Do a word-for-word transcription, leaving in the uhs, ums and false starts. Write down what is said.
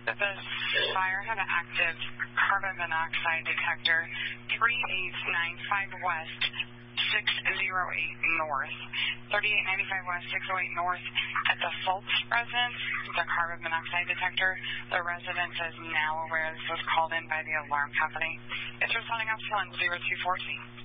The fire had an active carbon monoxide detector, three eight nine five West, six oh eight North, thirty-eight ninety-five West, six oh eight North at the Fultz residence, the carbon monoxide detector. The residence is now aware this was called in by the alarm company. It's responding up to zero two fourteen.